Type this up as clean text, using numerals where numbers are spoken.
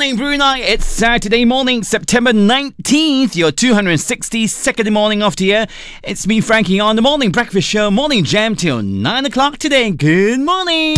morning, Brunei. It's Saturday morning, September 19th, your 262nd morning of the year. It's me, Frankie, on the Morning Breakfast Show, Morning Jam till 9 o'clock today. Good morning.